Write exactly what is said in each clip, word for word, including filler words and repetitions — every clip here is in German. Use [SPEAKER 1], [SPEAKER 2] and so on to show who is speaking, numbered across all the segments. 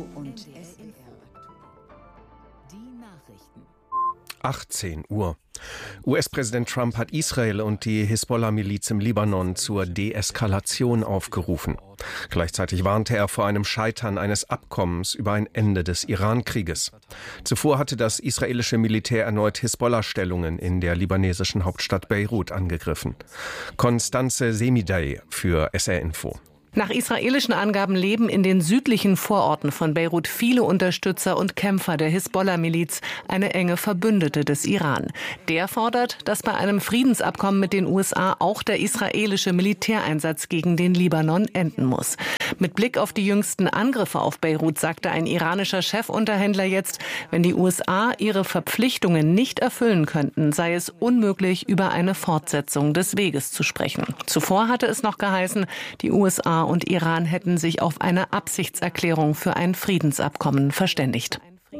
[SPEAKER 1] O und S E R. Die Nachrichten.
[SPEAKER 2] achtzehn Uhr. U S-Präsident Trump hat Israel und die Hisbollah-Miliz im Libanon zur Deeskalation aufgerufen. Gleichzeitig warnte er vor einem Scheitern eines Abkommens über ein Ende des Iran-Krieges. Zuvor hatte das israelische Militär erneut Hisbollah-Stellungen in der libanesischen Hauptstadt Beirut angegriffen. Konstanze Semidey für S R Info.
[SPEAKER 3] Nach israelischen Angaben leben in den südlichen Vororten von Beirut viele Unterstützer und Kämpfer der Hisbollah-Miliz, eine enge Verbündete des Iran. Der fordert, dass bei einem Friedensabkommen mit den U S A auch der israelische Militäreinsatz gegen den Libanon enden muss. Mit Blick auf die jüngsten Angriffe auf Beirut sagte ein iranischer Chefunterhändler jetzt, wenn die U S A ihre Verpflichtungen nicht erfüllen könnten, sei es unmöglich, über eine Fortsetzung des Weges zu sprechen. Zuvor hatte es noch geheißen, die U S A und Iran hätten sich auf eine Absichtserklärung für ein Friedensabkommen verständigt.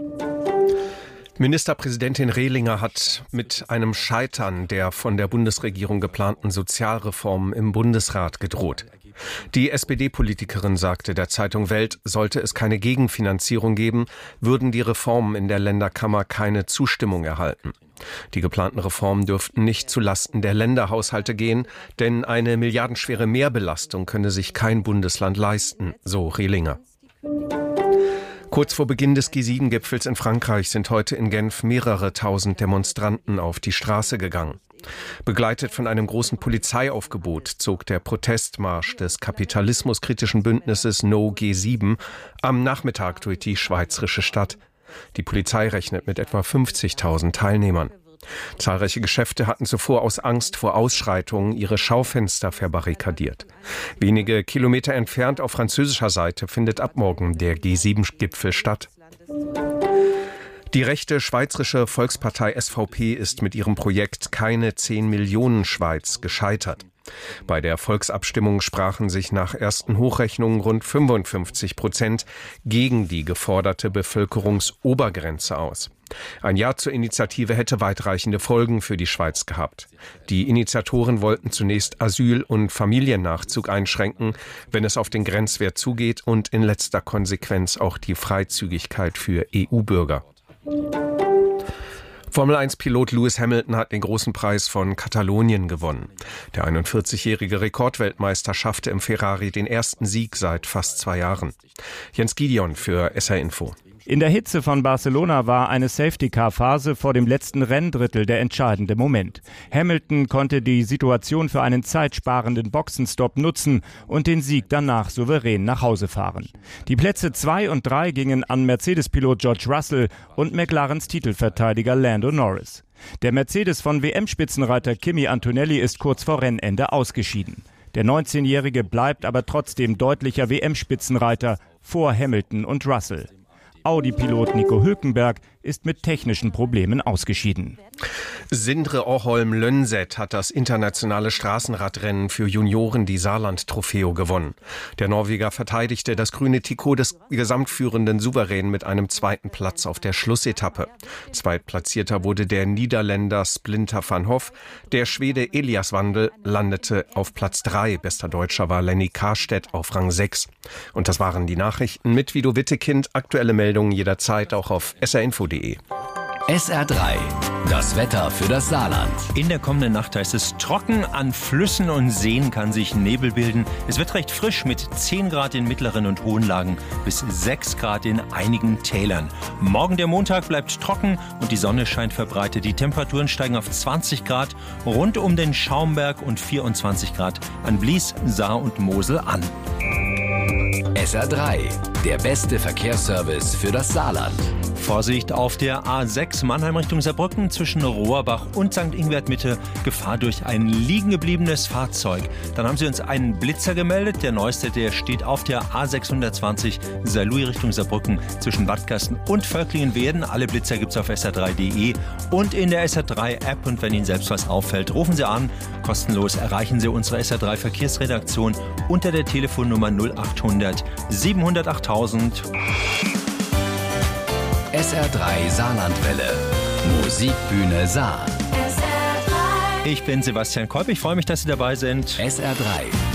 [SPEAKER 2] Ministerpräsidentin Rehlinger hat mit einem Scheitern der von der Bundesregierung geplanten Sozialreformen im Bundesrat gedroht. Die S P D-Politikerin sagte der Zeitung Welt, sollte es keine Gegenfinanzierung geben, würden die Reformen in der Länderkammer keine Zustimmung erhalten. Die geplanten Reformen dürften nicht zulasten der Länderhaushalte gehen, denn eine milliardenschwere Mehrbelastung könne sich kein Bundesland leisten, so Rehlinger. Kurz vor Beginn des G sieben Gipfels in Frankreich sind heute in Genf mehrere tausend Demonstranten auf die Straße gegangen. Begleitet von einem großen Polizeiaufgebot zog der Protestmarsch des kapitalismuskritischen Bündnisses No G sieben am Nachmittag durch die schweizerische Stadt. Die Polizei rechnet mit etwa fünfzigtausend Teilnehmern. Zahlreiche Geschäfte hatten zuvor aus Angst vor Ausschreitungen ihre Schaufenster verbarrikadiert. Wenige Kilometer entfernt auf französischer Seite findet ab morgen der G sieben Gipfel statt. Die rechte Schweizerische Volkspartei S V P ist mit ihrem Projekt Keine zehn Millionen Schweiz gescheitert. Bei der Volksabstimmung sprachen sich nach ersten Hochrechnungen rund fünfundfünfzig Prozent gegen die geforderte Bevölkerungsobergrenze aus. Ein Ja zur Initiative hätte weitreichende Folgen für die Schweiz gehabt. Die Initiatoren wollten zunächst Asyl- und Familiennachzug einschränken, wenn es auf den Grenzwert zugeht, und in letzter Konsequenz auch die Freizügigkeit für E U-Bürger. Formel eins Pilot Lewis Hamilton hat den großen Preis von Katalonien gewonnen. Der einundvierzigjährige Rekordweltmeister schaffte im Ferrari den ersten Sieg seit fast zwei Jahren. Jens Gideon für S R Info.
[SPEAKER 4] In der Hitze von Barcelona war eine Safety-Car-Phase vor dem letzten Renndrittel der entscheidende Moment. Hamilton konnte die Situation für einen zeitsparenden Boxenstopp nutzen und den Sieg danach souverän nach Hause fahren. Die Plätze zwei und drei gingen an Mercedes-Pilot George Russell und McLarens Titelverteidiger Lando Norris. Der Mercedes von W M-Spitzenreiter Kimi Antonelli ist kurz vor Rennende ausgeschieden. Der neunzehnjährige bleibt aber trotzdem deutlicher W M-Spitzenreiter vor Hamilton und Russell. Audi-Pilot Nico Hülkenberg ist mit technischen Problemen ausgeschieden.
[SPEAKER 2] Sindre Orholm-Lönnset hat das internationale Straßenradrennen für Junioren, die Saarland-Trofeo, gewonnen. Der Norweger verteidigte das grüne Trikot des Gesamtführenden souverän mit einem zweiten Platz auf der Schlussetappe. Zweitplatzierter wurde der Niederländer Splinter van Hoff. Der Schwede Elias Wandel landete auf Platz drei. Bester Deutscher war Lenny Karstedt auf Rang sechs. Und das waren die Nachrichten mit Vido Wittekind. Aktuelle Meldungen jederzeit auch auf s r info punkt de.
[SPEAKER 5] S R drei, das Wetter für das Saarland.
[SPEAKER 6] In der kommenden Nacht heißt es trocken, an Flüssen und Seen kann sich Nebel bilden. Es wird recht frisch mit zehn Grad in mittleren und hohen Lagen bis sechs Grad in einigen Tälern. Morgen der Montag bleibt trocken und die Sonne scheint verbreitet. Die Temperaturen steigen auf zwanzig Grad rund um den Schaumberg und vierundzwanzig Grad an Blies, Saar und Mosel an.
[SPEAKER 5] S R drei, der beste Verkehrsservice für das Saarland.
[SPEAKER 6] Vorsicht auf der A sechs Mannheim Richtung Saarbrücken zwischen Rohrbach und Sankt Ingbert Mitte. Gefahr durch ein liegen gebliebenes Fahrzeug. Dann haben sie uns einen Blitzer gemeldet. Der neueste, der steht auf der A sechshundertzwanzig Saarlouis Richtung Saarbrücken zwischen Wattkasten und Völklingen-Werden. Alle Blitzer gibt's auf s r drei punkt de und in der S R drei App. Und wenn Ihnen selbst was auffällt, rufen Sie an. Kostenlos erreichen Sie unsere S R drei Verkehrsredaktion unter der Telefonnummer null achthundert siebenhundert achttausend.
[SPEAKER 5] S R drei Saarlandwelle. Musikbühne Saar.
[SPEAKER 6] Ich bin Sebastian Kolb. Ich freue mich, dass Sie dabei sind.
[SPEAKER 5] S R drei.